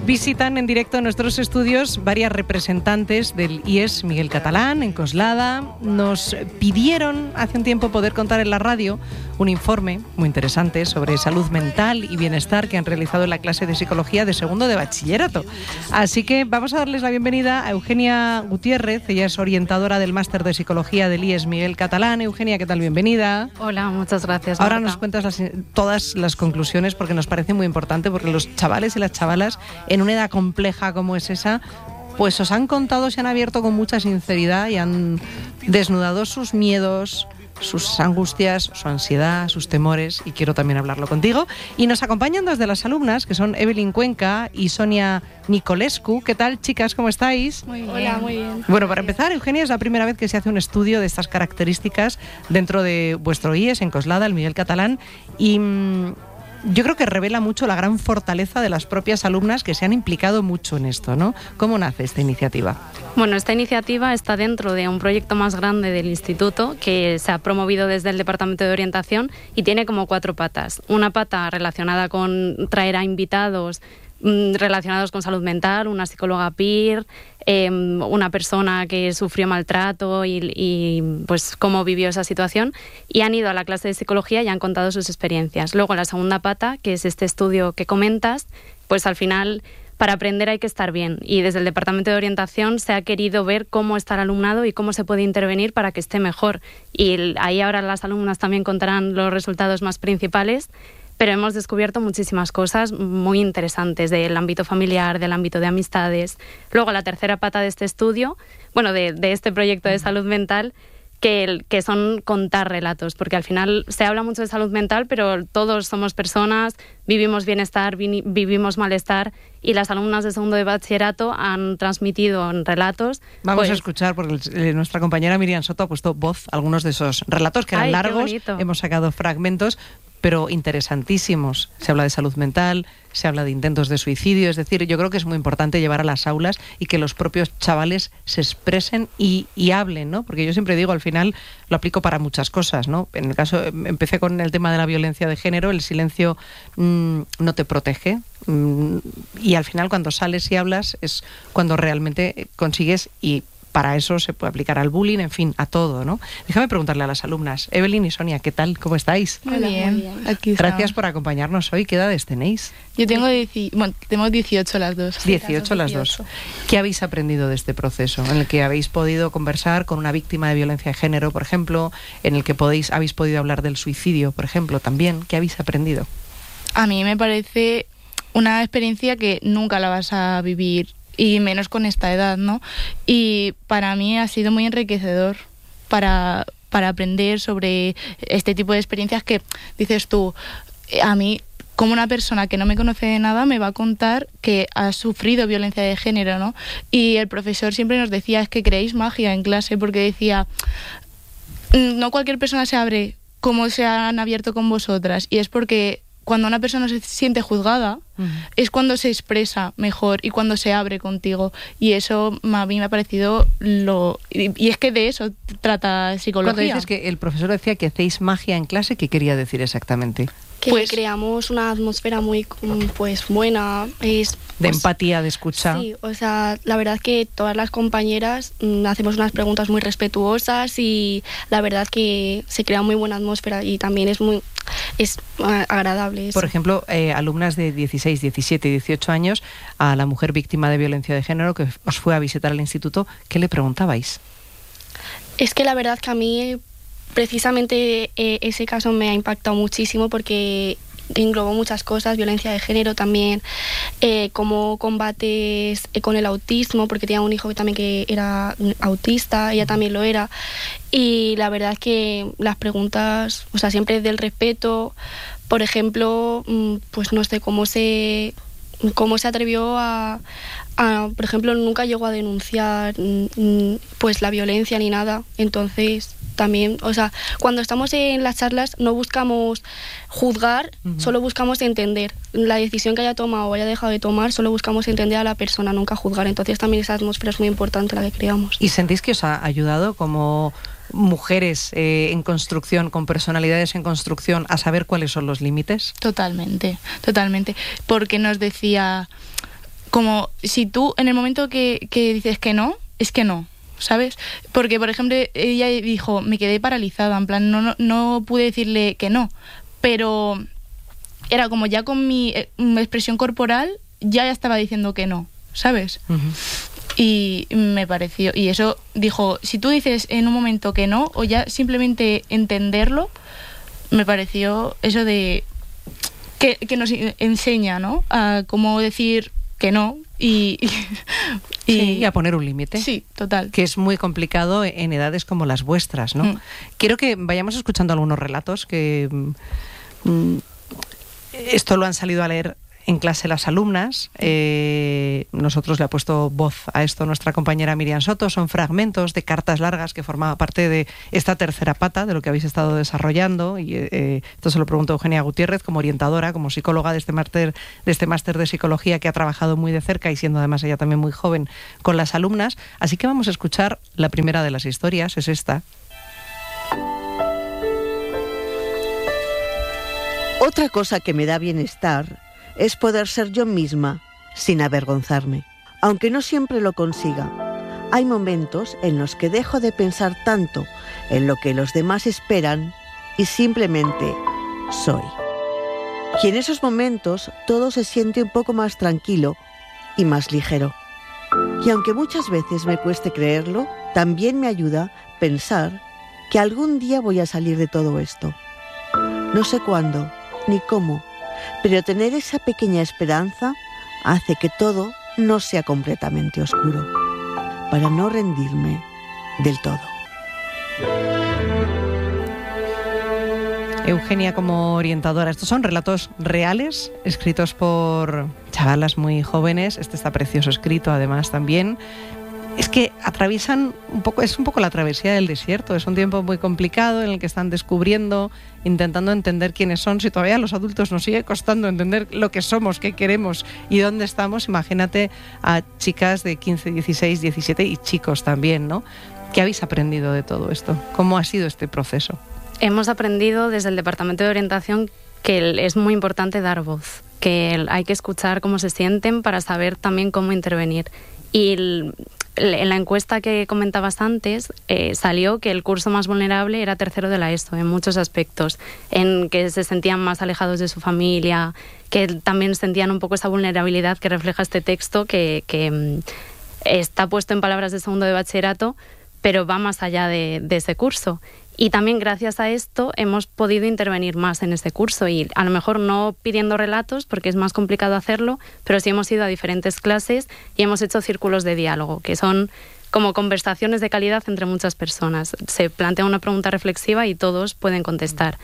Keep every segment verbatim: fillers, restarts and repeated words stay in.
Visitan en directo nuestros estudios varias representantes del I E S Miguel Catalán en Coslada. Nos pidieron hace un tiempo poder contar en la radio un informe muy interesante sobre salud mental y bienestar que han realizado en la clase de psicología de segundo de bachillerato. Así que vamos a darles la bienvenida a Eugenia Gutiérrez. Ella es orientadora del máster de psicología del I E S Miguel Catalán. Eugenia, ¿qué tal? Bienvenida. Hola, muchas gracias, Ahora Marta. nos cuentas las, todas las conclusiones, porque nos parece muy importante, porque los chavales y las chavalas en una edad compleja como es esa, pues os han contado, se han abierto con mucha sinceridad y han desnudado sus miedos, sus angustias, su ansiedad, sus temores, y quiero también hablarlo contigo. Y nos acompañan dos de las alumnas, que son Evelyn Cuenca y Sonia Nicolescu. ¿Qué tal, chicas? ¿Cómo estáis? Muy bien. Hola, muy bien. Bueno, para empezar, Eugenia, es la primera vez que se hace un estudio de estas características dentro de vuestro I E S en Coslada, el Miguel Catalán, y mmm, yo creo que revela mucho la gran fortaleza de las propias alumnas que se han implicado mucho en esto, ¿no? ¿Cómo nace esta iniciativa? Bueno, esta iniciativa está dentro de un proyecto más grande del instituto que se ha promovido desde el Departamento de Orientación y tiene como cuatro patas. Una pata relacionada con traer a invitados relacionados con salud mental, una psicóloga peer, eh, una persona que sufrió maltrato y, y pues cómo vivió esa situación, y han ido a la clase de psicología y han contado sus experiencias. Luego la segunda pata, que es este estudio que comentas, pues al final para aprender hay que estar bien, y desde el Departamento de Orientación se ha querido ver cómo está el alumnado y cómo se puede intervenir para que esté mejor, y ahí ahora las alumnas también contarán los resultados más principales. Pero hemos descubierto muchísimas cosas muy interesantes del ámbito familiar, del ámbito de amistades. Luego la tercera pata de este estudio, bueno, de, de este proyecto de salud mental, que, que son contar relatos, porque al final se habla mucho de salud mental, pero todos somos personas, vivimos bienestar, vi, vivimos malestar, y las alumnas de segundo de bachillerato han transmitido en relatos. Vamos pues, a escuchar, porque nuestra compañera Miriam Soto ha puesto voz a algunos de esos relatos que eran ay, largos, hemos sacado fragmentos, pero interesantísimos. Se habla de salud mental, se habla de intentos de suicidio, es decir, yo creo que es muy importante llevar a las aulas y que los propios chavales se expresen y, y hablen, ¿no? Porque yo siempre digo, al final lo aplico para muchas cosas, ¿no? En el caso, empecé con el tema de la violencia de género, el silencio mmm, no te protege, mmm, y al final cuando sales y hablas es cuando realmente consigues, y para eso se puede aplicar al bullying, en fin, a todo, ¿no? Déjame preguntarle a las alumnas. Evelyn y Sonia, ¿qué tal? ¿Cómo estáis? Muy bien. Muy bien. Aquí Gracias por acompañarnos hoy. ¿Qué edades tenéis? Yo tengo, dieci... bueno, tenemos dieciocho las dos. dieciocho las dos. ¿Qué habéis aprendido de este proceso en el que habéis podido conversar con una víctima de violencia de género, por ejemplo, en el que podéis, habéis podido hablar del suicidio, por ejemplo, también? ¿Qué habéis aprendido? A mí me parece una experiencia que nunca la vas a vivir, y menos con esta edad, ¿no? Y para mí ha sido muy enriquecedor para, para aprender sobre este tipo de experiencias que, dices tú, a mí, como una persona que no me conoce de nada, me va a contar que ha sufrido violencia de género, ¿no? Y el profesor siempre nos decía, es que creéis magia en clase, porque decía, no cualquier persona se abre como se han abierto con vosotras, y es porque cuando una persona se siente juzgada, uh-huh, es cuando se expresa mejor y cuando se abre contigo. Y eso a mí me ha parecido lo... Y, y es que de eso trata psicología. Cuando dices que el profesor decía que hacéis magia en clase, ¿qué quería decir exactamente? Que pues, creamos una atmósfera muy pues buena. Es, de pues, empatía, de escucha. Sí, o sea, la verdad que todas las compañeras mmm, hacemos unas preguntas muy respetuosas, y la verdad que se crea muy buena atmósfera, y también es muy es uh, agradable eso. Por ejemplo, eh, alumnas de dieciséis, diecisiete, dieciocho años, a la mujer víctima de violencia de género que os fue a visitar al instituto, ¿qué le preguntabais? Es que la verdad que a mí precisamente eh, ese caso me ha impactado muchísimo, porque englobó muchas cosas, violencia de género también, eh, cómo combates eh, con el autismo, porque tenía un hijo que también que era autista, ella también lo era, y la verdad es que las preguntas, o sea, siempre del respeto. Por ejemplo, pues no sé cómo se cómo se atrevió a, a por ejemplo, nunca llegó a denunciar pues la violencia ni nada. Entonces también, o sea, cuando estamos en las charlas no buscamos juzgar, uh-huh, solo buscamos entender la decisión que haya tomado o haya dejado de tomar, solo buscamos entender a la persona, nunca juzgar. Entonces también esa atmósfera es muy importante la que creamos. ¿Y sentís que os ha ayudado como mujeres eh, en construcción, con personalidades en construcción, a saber cuáles son los límites? Totalmente, totalmente. Porque nos decía, como si tú en el momento que, que dices que no, es que no, ¿sabes? Porque, por ejemplo, ella dijo, me quedé paralizada, en plan, no, no, no pude decirle que no, pero era como ya con mi eh, expresión corporal ya estaba diciendo que no, ¿sabes? Uh-huh. Y me pareció, y eso dijo, si tú dices en un momento que no, o ya simplemente entenderlo, me pareció eso de que, que nos enseña, ¿no? A cómo decir que no y, y, sí, y a poner un límite. Sí, total. Que es muy complicado en edades como las vuestras, ¿no? Mm. Quiero que vayamos escuchando algunos relatos que mm, esto lo han salido a leer en clase las alumnas. Eh, nosotros le ha puesto voz a esto nuestra compañera Miriam Soto. Son fragmentos de cartas largas que formaba parte de esta tercera pata de lo que habéis estado desarrollando. Y eh, esto se lo pregunto a Eugenia Gutiérrez, como orientadora, como psicóloga de este máster de este máster de psicología, que ha trabajado muy de cerca y siendo además ella también muy joven con las alumnas. Así que vamos a escuchar la primera de las historias, es esta. Otra cosa que me da bienestar es poder ser yo misma sin avergonzarme, aunque no siempre lo consiga. Hay momentos en los que dejo de pensar tanto en lo que los demás esperan y simplemente soy. Y en esos momentos todo se siente un poco más tranquilo y más ligero. Y aunque muchas veces me cueste creerlo, también me ayuda pensar que algún día voy a salir de todo esto. No sé cuándo ni cómo, pero tener esa pequeña esperanza hace que todo no sea completamente oscuro, para no rendirme del todo. Eugenia, como orientadora, estos son relatos reales, escritos por chavalas muy jóvenes. Este está precioso escrito, además, también. Es que atraviesan un poco, es un poco la travesía del desierto. Es un tiempo muy complicado en el que están descubriendo, intentando entender quiénes son. Si todavía a los adultos nos sigue costando entender lo que somos, qué queremos y dónde estamos, imagínate a chicas de quince, dieciséis, diecisiete y chicos también, ¿no? ¿Qué habéis aprendido de todo esto? ¿Cómo ha sido este proceso? Hemos aprendido desde el Departamento de Orientación que es muy importante dar voz, que hay que escuchar cómo se sienten para saber también cómo intervenir. Y el, en la encuesta que comentabas antes eh, salió que el curso más vulnerable era tercero de la ESO en muchos aspectos, en que se sentían más alejados de su familia, que también sentían un poco esa vulnerabilidad que refleja este texto que, que mm, está puesto en palabras de segundo de bachillerato, pero va más allá de, de ese curso. Y también gracias a esto hemos podido intervenir más en este curso y a lo mejor no pidiendo relatos porque es más complicado hacerlo, pero sí hemos ido a diferentes clases y hemos hecho círculos de diálogo, que son como conversaciones de calidad entre muchas personas. Se plantea una pregunta reflexiva y todos pueden contestar.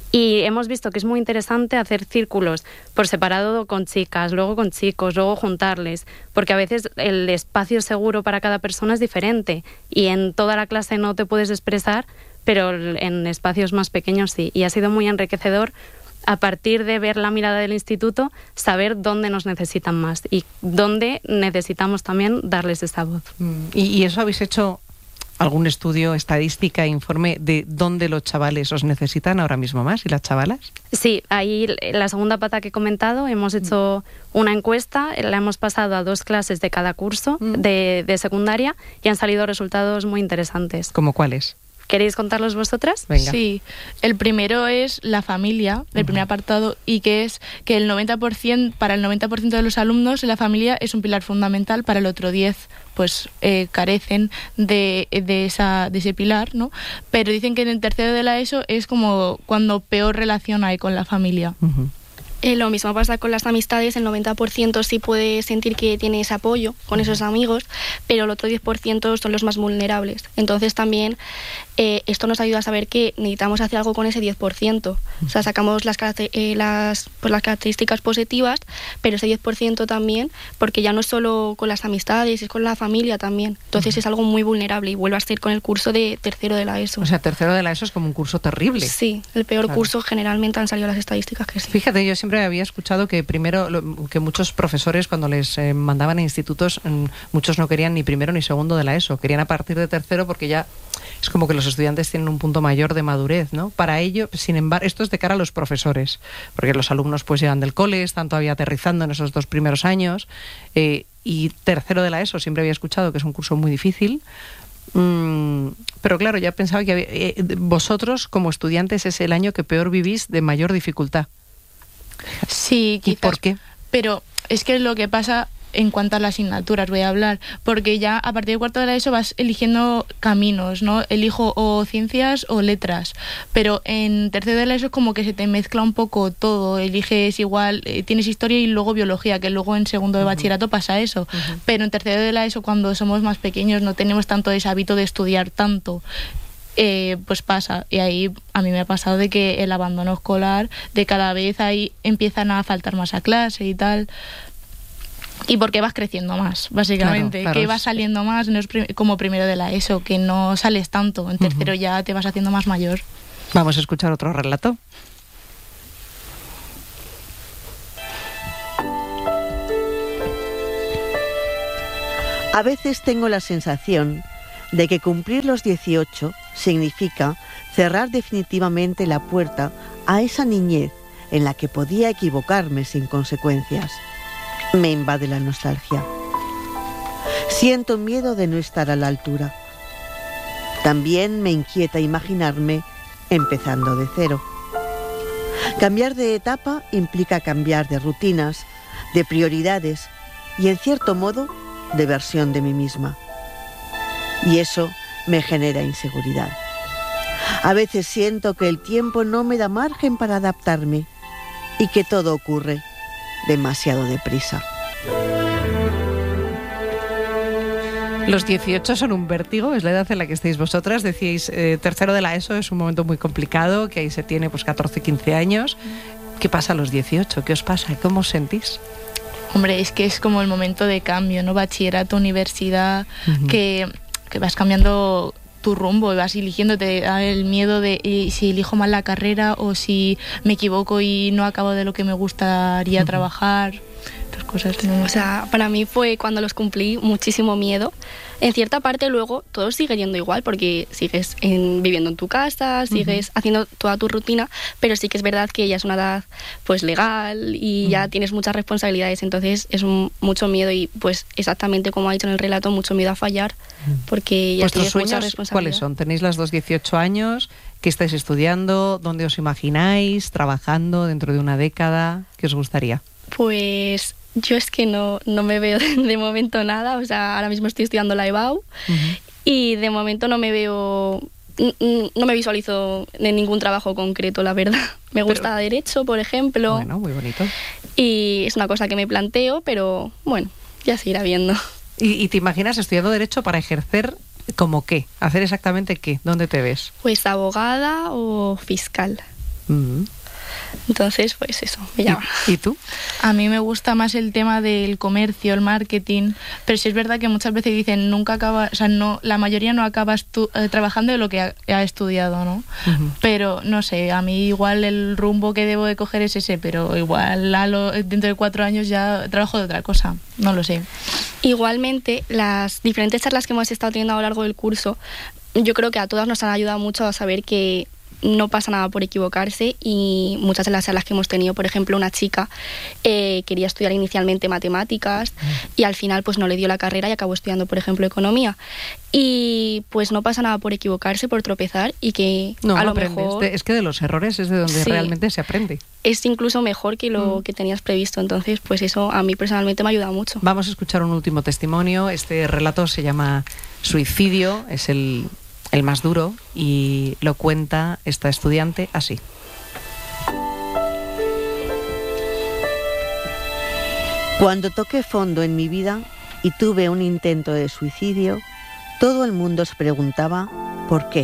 Y hemos visto que es muy interesante hacer círculos por separado con chicas, luego con chicos, luego juntarles, porque a veces el espacio seguro para cada persona es diferente y en toda la clase no te puedes expresar, pero en espacios más pequeños sí. Y ha sido muy enriquecedor, a partir de ver la mirada del instituto, saber dónde nos necesitan más y dónde necesitamos también darles esa voz. ¿Y, y eso habéis hecho algún estudio, estadística, informe de dónde los chavales os necesitan ahora mismo más y las chavalas? Sí, ahí la segunda pata que he comentado, hemos hecho una encuesta, la hemos pasado a dos clases de cada curso mm. de, de secundaria y han salido resultados muy interesantes. ¿Cómo cuáles? ¿Queréis contarlos vosotras? Venga. Sí, el primero es la familia, el uh-huh. primer apartado, y que es que el noventa por ciento, para el noventa por ciento de los alumnos, la familia es un pilar fundamental, para el otro diez pues eh, carecen de, de, esa, de ese pilar, ¿no? Pero dicen que en el tercero de la ESO es como cuando peor relación hay con la familia. Uh-huh. Eh, lo mismo pasa con las amistades, el noventa por ciento sí puede sentir que tiene ese apoyo con esos amigos, pero el otro diez por ciento son los más vulnerables. Entonces también eh, esto nos ayuda a saber que necesitamos hacer algo con ese diez por ciento. O sea, sacamos las, eh, las, pues las características positivas, pero ese diez por ciento también, porque ya no es solo con las amistades, es con la familia también. Entonces uh-huh. es algo muy vulnerable y vuelve a ser con el curso de tercero de la ESO. O sea, tercero de la ESO es como un curso terrible. Sí, el peor claro. curso, generalmente han salido las estadísticas que sí. Fíjate, yo siempre siempre había escuchado que primero, lo, que muchos profesores cuando les eh, mandaban a institutos, mm, muchos no querían ni primero ni segundo de la ESO, querían a partir de tercero porque ya es como que los estudiantes tienen un punto mayor de madurez, ¿no? Para ello, sin embargo, esto es de cara a los profesores, porque los alumnos pues llegan del cole, están todavía aterrizando en esos dos primeros años, eh, y tercero de la ESO siempre había escuchado que es un curso muy difícil. Mm, pero claro, ya pensaba que había, eh, vosotros como estudiantes es el año que peor vivís de mayor dificultad. Sí, quizás. ¿Y por qué? Pero es que lo que pasa en cuanto a las asignaturas voy a hablar, porque ya a partir de cuarto de la ESO vas eligiendo caminos, ¿no? Elijo o ciencias o letras, pero en tercero de la ESO es como que se te mezcla un poco todo, eliges igual, eh, tienes historia y luego biología, que luego en segundo de bachillerato pasa eso, uh-huh. Pero en tercero de la ESO cuando somos más pequeños no tenemos tanto ese hábito de estudiar tanto. Eh, pues pasa, y ahí a mí me ha pasado de que el abandono escolar, de cada vez ahí empiezan a faltar más a clase y tal. Y porque vas creciendo más, básicamente, claro, claro, que vas saliendo más, no es prim- como primero de la ESO, que no sales tanto, en tercero uh-huh. ya te vas haciendo más mayor. Vamos a escuchar otro relato. A veces tengo la sensación de que cumplir los dieciocho significa cerrar definitivamente la puerta a esa niñez en la que podía equivocarme sin consecuencias. Me invade la nostalgia. Siento miedo de no estar a la altura. También me inquieta imaginarme empezando de cero. Cambiar de etapa implica cambiar de rutinas, de prioridades y, en cierto modo, de versión de mí misma. Y eso me genera inseguridad. A veces siento que el tiempo no me da margen para adaptarme y que todo ocurre demasiado deprisa. Los dieciocho son un vértigo, es la edad en la que estáis vosotras. Decíais, eh, tercero de la ESO es un momento muy complicado, que ahí se tiene pues catorce, quince años. ¿Qué pasa a los dieciocho? ¿Qué os pasa? ¿Cómo os sentís? Hombre, es que es como el momento de cambio, ¿no? Bachillerato, universidad, uh-huh. que, que vas cambiando tu rumbo, vas eligiéndote el miedo de eh, si elijo mal la carrera o si me equivoco y no acabo de lo que me gustaría uh-huh. trabajar. Estas cosas, ¿no? O sea, para mí fue cuando los cumplí muchísimo miedo. En cierta parte luego todo sigue yendo igual porque sigues en, viviendo en tu casa, sigues uh-huh. haciendo toda tu rutina, pero sí que es verdad que ya es una edad pues legal y uh-huh. ya tienes muchas responsabilidades, entonces es un, mucho miedo y pues exactamente como ha dicho en el relato, mucho miedo a fallar porque ya tienes mucha responsabilidad. ¿Cuáles son? Tenéis las dos dieciocho años, ¿qué estáis estudiando? ¿Dónde os imagináis trabajando dentro de una década? ¿Qué os gustaría? Pues yo es que no, no me veo de, de momento nada, o sea, ahora mismo estoy estudiando la EBAU uh-huh. y de momento no me veo, no me visualizo en ningún trabajo concreto, la verdad. Me gusta pero, Derecho, por ejemplo. Bueno, muy bonito. Y es una cosa que me planteo, pero bueno, ya se irá viendo. ¿Y, y te imaginas estudiando Derecho para ejercer como qué? ¿Hacer exactamente qué? ¿Dónde te ves? Pues abogada o fiscal. Uh-huh. Entonces, pues eso, me llama. ¿Y, ¿Y tú? A mí me gusta más el tema del comercio, el marketing, pero sí es verdad que muchas veces dicen nunca acaba, o sea, no, la mayoría no acaba estu- eh, trabajando de lo que ha, ha estudiado, ¿no? Uh-huh. Pero no sé, a mí igual el rumbo que debo de coger es ese, pero igual a lo, dentro de cuatro años ya trabajo de otra cosa, no lo sé. Igualmente, las diferentes charlas que hemos estado teniendo a lo largo del curso, yo creo que a todas nos han ayudado mucho a saber que no pasa nada por equivocarse y muchas de las charlas que hemos tenido, por ejemplo, una chica eh, quería estudiar inicialmente matemáticas mm. y al final pues no le dio la carrera y acabó estudiando, por ejemplo, economía. Y pues no pasa nada por equivocarse, por tropezar y que no, a lo aprendes. mejor... Es que de los errores es de donde sí, realmente se aprende. Es incluso mejor que lo mm. que tenías previsto, entonces pues eso a mí personalmente me ha ayudado mucho. Vamos a escuchar un último testimonio. Este relato se llama Suicidio, es el... el más duro, y lo cuenta esta estudiante así. Cuando toqué fondo en mi vida y tuve un intento de suicidio, todo el mundo se preguntaba ¿por qué?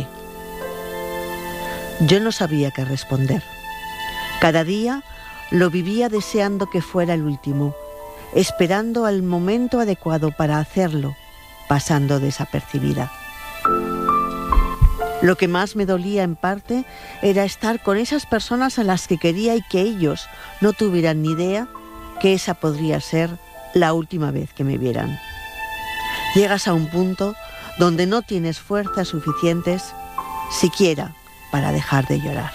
Yo no sabía qué responder. Cada día lo vivía deseando que fuera el último, esperando al momento adecuado para hacerlo, pasando desapercibida. Lo que más me dolía en parte era estar con esas personas a las que quería y que ellos no tuvieran ni idea que esa podría ser la última vez que me vieran. Llegas a un punto donde no tienes fuerzas suficientes siquiera para dejar de llorar.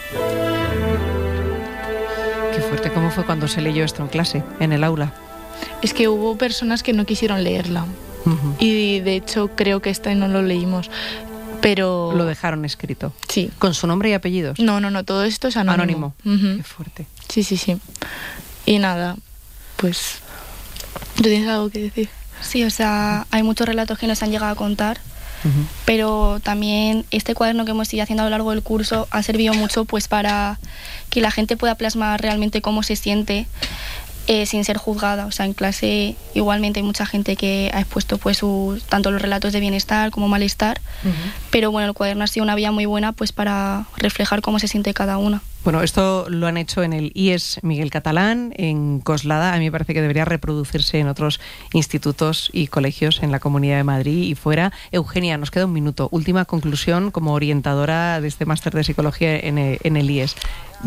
Qué fuerte. ¿Cómo fue cuando se leyó esto en clase, en el aula? Es que hubo personas que no quisieron leerla. Uh-huh. Y de hecho creo que este no lo leímos. Pero... Lo dejaron escrito. Sí. ¿Con su nombre y apellidos? No, no, no, todo esto es anónimo. Anónimo. Uh-huh. Qué fuerte. Sí, sí, sí. Y nada, pues... ¿Tú tienes algo que decir? Sí, o sea, hay muchos relatos que nos han llegado a contar, uh-huh. pero también este cuaderno que hemos ido haciendo a lo largo del curso ha servido mucho pues para que la gente pueda plasmar realmente cómo se siente eh, sin ser juzgada. O sea, en clase igualmente hay mucha gente que ha expuesto pues sus, tanto los relatos de bienestar como malestar, uh-huh. pero bueno, el cuaderno ha sido una vía muy buena pues para reflejar cómo se siente cada una. Bueno, esto lo han hecho en el I E S Miguel Catalán, en Coslada. A mí me parece que debería reproducirse en otros institutos y colegios en la Comunidad de Madrid y fuera. Eugenia, nos queda un minuto. Última conclusión como orientadora de este máster de psicología en el, en el I E S.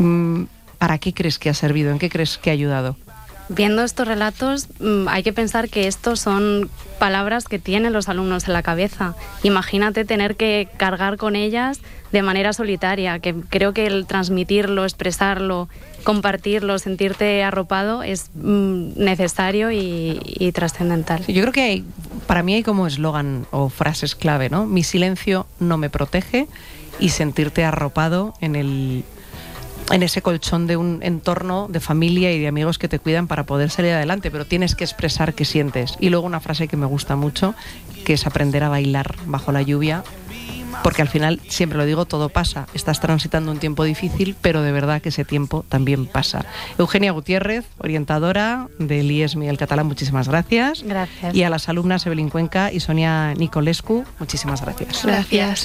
¿Para qué crees que ha servido? ¿En qué crees que ha ayudado? Viendo estos relatos, hay que pensar que estos son palabras que tienen los alumnos en la cabeza. Imagínate tener que cargar con ellas de manera solitaria, que creo que el transmitirlo, expresarlo, compartirlo, sentirte arropado es mm, necesario y, y trascendental. Yo creo que hay, para mí hay como eslogan o frases clave, ¿no? Mi silencio no me protege, y sentirte arropado en el... en ese colchón de un entorno de familia y de amigos que te cuidan para poder salir adelante, pero tienes que expresar qué sientes. Y luego una frase que me gusta mucho, que es aprender a bailar bajo la lluvia, porque al final, siempre lo digo, todo pasa. Estás transitando un tiempo difícil, pero de verdad que ese tiempo también pasa. Eugenia Gutiérrez, orientadora del I E S Miguel Catalán, muchísimas gracias. Gracias. Y a las alumnas Evelyn Cuenca y Sonia Nicolescu, muchísimas gracias. Gracias.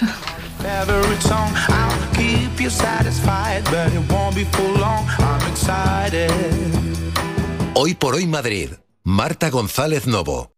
Hoy por hoy Madrid. Marta González Novo.